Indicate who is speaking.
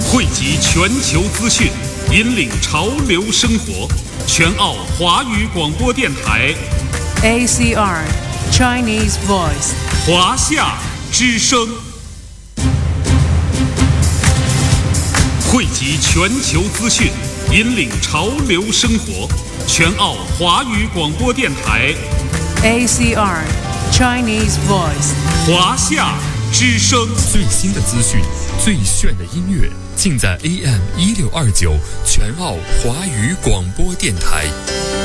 Speaker 1: 汇集全球资讯，引领潮流生活。全澳华语广播电台
Speaker 2: ACR Chinese Voice
Speaker 1: 华夏之声，汇集全球资讯，引领潮流生活。全澳华语广播电台
Speaker 2: ACR Chinese Voice
Speaker 1: 华夏之声，
Speaker 3: 最新的资讯，最炫的音乐，尽在AM 1629全澳华语广播电台。